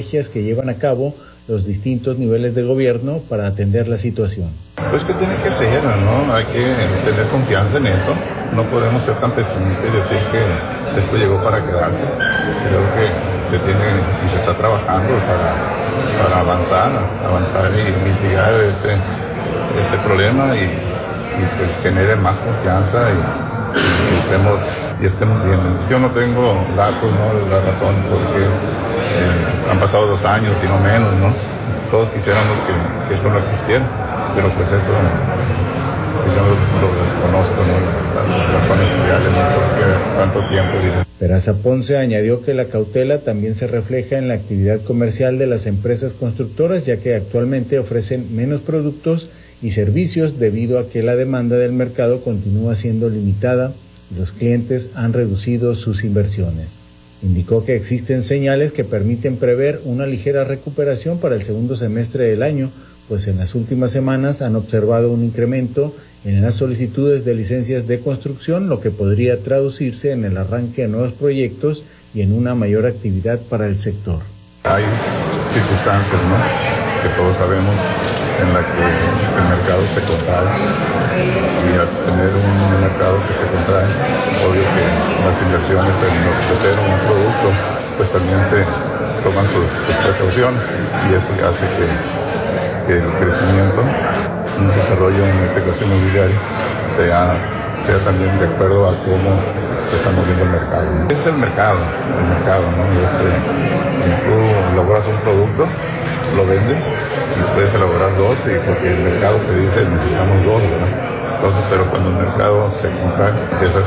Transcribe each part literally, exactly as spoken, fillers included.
estrategias que llevan a cabo los distintos niveles de gobierno para atender la situación. Pues que tiene que ser, ¿no? Hay que tener confianza en eso. No podemos ser tan pesimistas y decir que esto llegó para quedarse. Creo que se tiene y se está trabajando para, para avanzar, avanzar y mitigar ese, ese problema y, y pues genere más confianza y, y estemos y estemos bien. Yo no tengo datos, no la razón porque eh, han pasado dos años y no menos, ¿no? Todos quisiéramos que, que esto no existiera, pero pues eso yo lo desconozco, ¿no? Las razones reales, ¿no? Porque tanto tiempo. Peraza Ponce añadió que la cautela también se refleja en la actividad comercial de las empresas constructoras, ya que actualmente ofrecen menos productos y servicios debido a que la demanda del mercado continúa siendo limitada y los clientes han reducido sus inversiones. Indicó que existen señales que permiten prever una ligera recuperación para el segundo semestre del año, pues en las últimas semanas han observado un incremento en las solicitudes de licencias de construcción, lo que podría traducirse en el arranque de nuevos proyectos y en una mayor actividad para el sector. Hay circunstancias, ¿no?, que todos sabemos en la que el mercado se contrae y al tener un mercado que se contrae, obvio que las inversiones en ofrecer un producto, pues también se toman sus, sus precauciones y eso hace que, que el crecimiento, un desarrollo en la integración inmobiliaria sea, sea también de acuerdo a cómo se está moviendo el mercado. Es el mercado, el mercado, ¿no? Es, eh, tú elaboras un producto, lo vendes y puedes elaborar dos y porque el mercado te dice necesitamos dos, ¿verdad? Entonces, pero cuando el mercado se compra, empiezas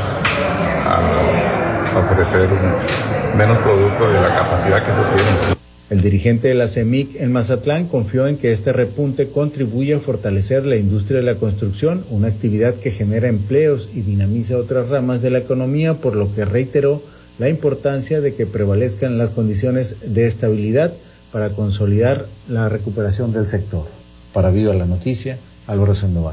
a ofrecer un, menos producto de la capacidad que tú tienes. El dirigente de la CEMIC en Mazatlán confió en que este repunte contribuye a fortalecer la industria de la construcción, una actividad que genera empleos y dinamiza otras ramas de la economía, por lo que reiteró la importancia de que prevalezcan las condiciones de estabilidad para consolidar la recuperación del sector. Para Viva la Noticia, Álvaro Sandoval.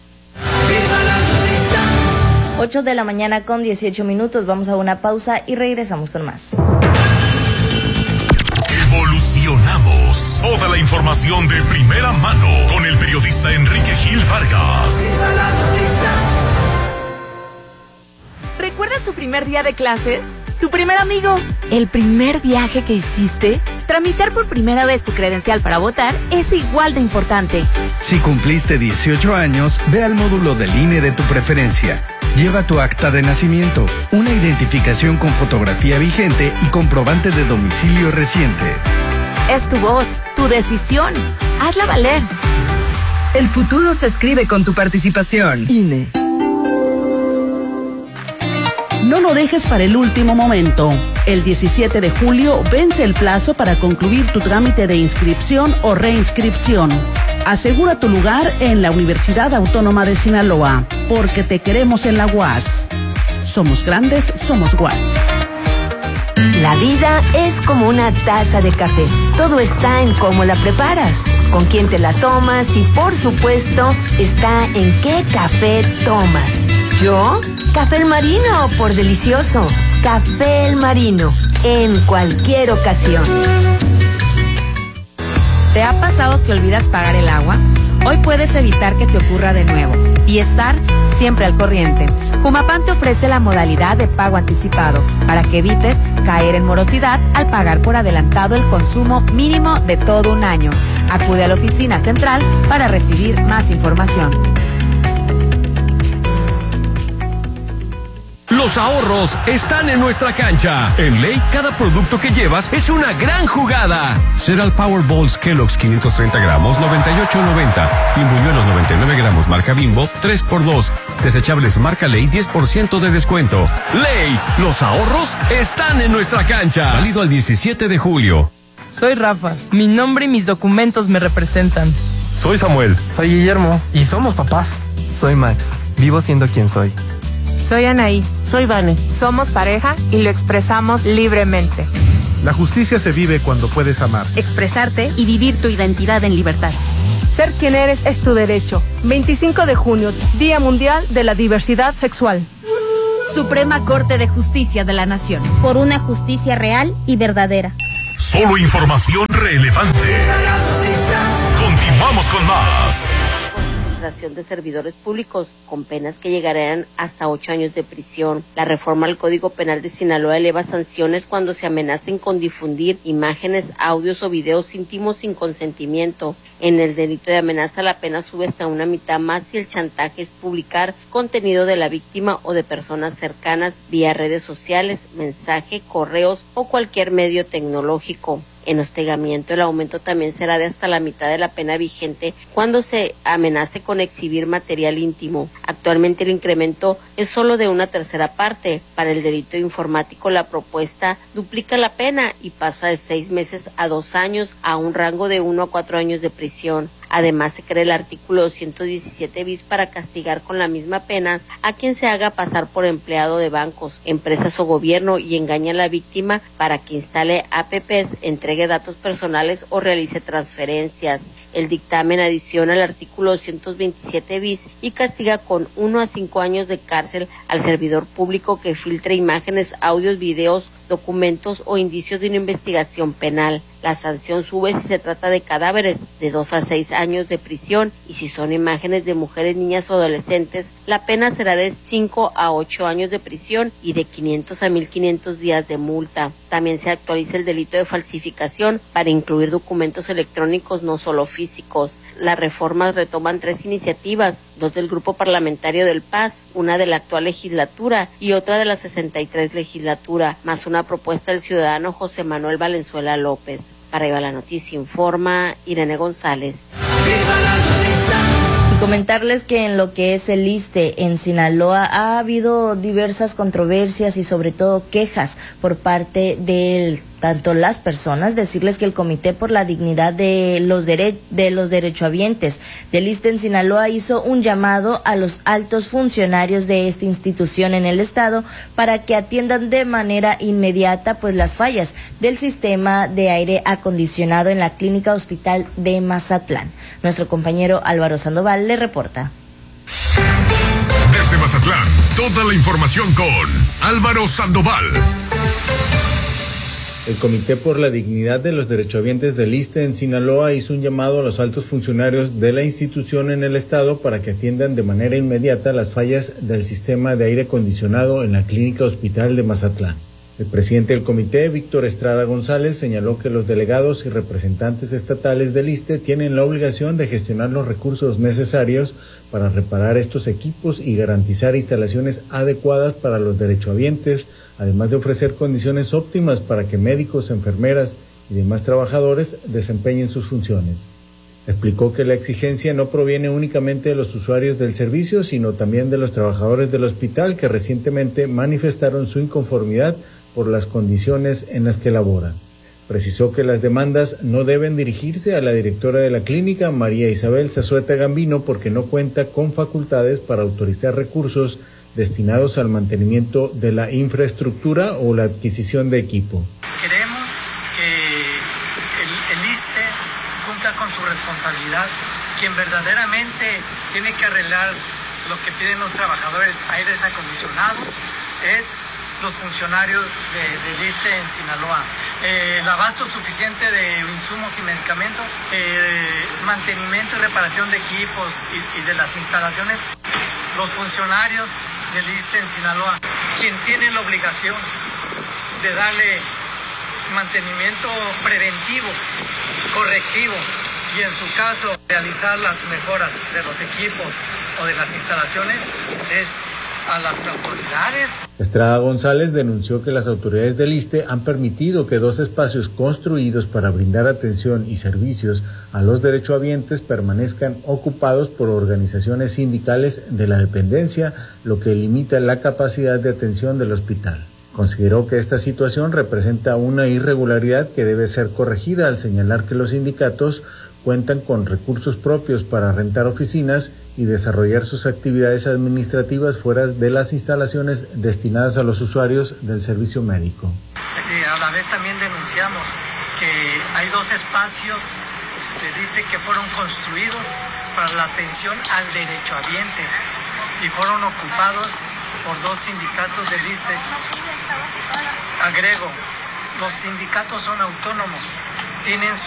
ocho de la mañana con dieciocho minutos, vamos a una pausa y regresamos con más. Evolucionamos. Toda la información de primera mano con el periodista Enrique Gil Vargas. ¿Recuerdas tu primer día de clases? ¿Tu primer amigo? ¿El primer viaje que hiciste? Tramitar por primera vez tu credencial para votar es igual de importante. Si cumpliste dieciocho años, ve al módulo del I N E de tu preferencia. Lleva tu acta de nacimiento, una identificación con fotografía vigente y comprobante de domicilio reciente. Es tu voz, tu decisión. Hazla valer. El futuro se escribe con tu participación. I N E. No lo dejes para el último momento. El diecisiete de julio vence el plazo para concluir tu trámite de inscripción o reinscripción. Asegura tu lugar en la Universidad Autónoma de Sinaloa, porque te queremos en la U A S. Somos grandes, somos U A S. La vida es como una taza de café. Todo está en cómo la preparas, con quién te la tomas y, por supuesto, está en qué café tomas. ¿Yo? Café El Marino, por delicioso. Café El Marino, en cualquier ocasión. ¿Te ha pasado que olvidas pagar el agua? Hoy puedes evitar que te ocurra de nuevo y estar siempre al corriente. Jumapam te ofrece la modalidad de pago anticipado para que evites caer en morosidad al pagar por adelantado el consumo mínimo de todo un año. Acude a la oficina central para recibir más información. Los ahorros están en nuestra cancha. En Ley, cada producto que llevas es una gran jugada. Cereal Power Balls Kellogg's quinientos treinta gramos, noventa y ocho noventa. Pimbuñuelos noventa y nueve gramos, marca Bimbo, tres por dos. Desechables marca Ley, diez por ciento de descuento. Ley, los ahorros están en nuestra cancha. Válido al diecisiete de julio. Soy Rafa. Mi nombre y mis documentos me representan. Soy Samuel. Soy Guillermo. Y somos papás. Soy Max. Vivo siendo quien soy. Soy Anaí. Soy Vane. Somos pareja y lo expresamos libremente. La justicia se vive cuando puedes amar, expresarte y vivir tu identidad en libertad. Ser quien eres es tu derecho. veinticinco de junio, Día Mundial de la Diversidad Sexual. Suprema Corte de Justicia de la Nación. Por una justicia real y verdadera. Solo información relevante. Continuamos con más. De servidores públicos con penas que llegarán hasta ocho años de prisión. La reforma al Código Penal de Sinaloa eleva sanciones cuando se amenacen con difundir imágenes, audios o videos íntimos sin consentimiento. En el delito de amenaza la pena sube hasta una mitad más si el chantaje es publicar contenido de la víctima o de personas cercanas vía redes sociales, mensaje, correos o cualquier medio tecnológico. En hostigamiento, el aumento también será de hasta la mitad de la pena vigente cuando se amenace con exhibir material íntimo. Actualmente el incremento es solo de una tercera parte. Para el delito informático la propuesta duplica la pena y pasa de seis meses a dos años a un rango de uno a cuatro años de prisión. Además, se crea el artículo doscientos diecisiete bis para castigar con la misma pena a quien se haga pasar por empleado de bancos, empresas o gobierno y engañe a la víctima para que instale apps, entregue datos personales o realice transferencias. El dictamen adiciona el artículo doscientos veintisiete bis y castiga con uno a cinco años de cárcel al servidor público que filtre imágenes, audios, videos, documentos o indicios de una investigación penal. La sanción sube si se trata de cadáveres, de dos a seis años de prisión, y si son imágenes de mujeres, niñas o adolescentes, la pena será de cinco a ocho años de prisión y de quinientos a mil quinientos días de multa. También se actualiza el delito de falsificación para incluir documentos electrónicos, no solo físicos. Las reformas retoman tres iniciativas, dos del Grupo Parlamentario del P A S, una de la actual legislatura y otra de la sesenta y tres legislatura, más una propuesta del ciudadano José Manuel Valenzuela López. Para Viva la Noticia informa Irene González. Y comentarles que en lo que es el ISSSTE en Sinaloa ha habido diversas controversias y sobre todo quejas por parte del tanto las personas, decirles que el Comité por la Dignidad de los dere- de los derechohabientes del ISSSTE en Sinaloa hizo un llamado a los altos funcionarios de esta institución en el estado para que atiendan de manera inmediata pues las fallas del sistema de aire acondicionado en la Clínica Hospital de Mazatlán. Nuestro compañero Álvaro Sandoval le reporta. Desde Mazatlán, toda la información con Álvaro Sandoval. El Comité por la Dignidad de los Derechohabientes del ISSSTE en Sinaloa hizo un llamado a los altos funcionarios de la institución en el estado para que atiendan de manera inmediata las fallas del sistema de aire acondicionado en la Clínica Hospital de Mazatlán. El presidente del comité, Víctor Estrada González, señaló que los delegados y representantes estatales del ISSSTE tienen la obligación de gestionar los recursos necesarios para reparar estos equipos y garantizar instalaciones adecuadas para los derechohabientes, además de ofrecer condiciones óptimas para que médicos, enfermeras y demás trabajadores desempeñen sus funciones. Explicó que la exigencia no proviene únicamente de los usuarios del servicio, sino también de los trabajadores del hospital que recientemente manifestaron su inconformidad por las condiciones en las que laboran. Precisó que las demandas no deben dirigirse a la directora de la clínica, María Isabel Zazueta Gambino, porque no cuenta con facultades para autorizar recursos destinados al mantenimiento de la infraestructura o la adquisición de equipo. Queremos que el, el ISSSTE cumpla con su responsabilidad. Quien verdaderamente tiene que arreglar lo que piden los trabajadores, aires acondicionados, es los funcionarios de, del ISSSTE en Sinaloa. Eh, el abasto suficiente de insumos y medicamentos, eh, mantenimiento y reparación de equipos y, y de las instalaciones, los funcionarios del ISSSTE en Sinaloa, quien tiene la obligación de darle mantenimiento preventivo, correctivo y en su caso realizar las mejoras de los equipos o de las instalaciones es a las autoridades. Estrada González denunció que las autoridades del ISSSTE han permitido que dos espacios construidos para brindar atención y servicios a los derechohabientes permanezcan ocupados por organizaciones sindicales de la dependencia, lo que limita la capacidad de atención del hospital. Consideró que esta situación representa una irregularidad que debe ser corregida al señalar que los sindicatos cuentan con recursos propios para rentar oficinas y desarrollar sus actividades administrativas fuera de las instalaciones destinadas a los usuarios del servicio médico. Eh, a la vez también denunciamos que hay dos espacios del ISSSTE que fueron construidos para la atención al derechohabiente y fueron ocupados por dos sindicatos del ISSSTE. Agrego, Los sindicatos son autónomos, tienen